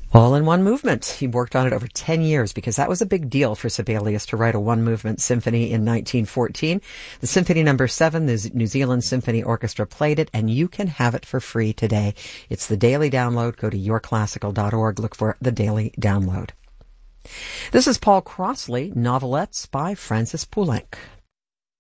All in one movement. He worked on it over 10 years because that was a big deal for Sibelius to write a one-movement symphony in 1914. The Symphony No. 7, the New Zealand Symphony Orchestra played it, and you can have it for free today. It's the Daily Download. Go to yourclassical.org. Look for the Daily Download. This is Paul Crossley, Novelettes by Francis Poulenc.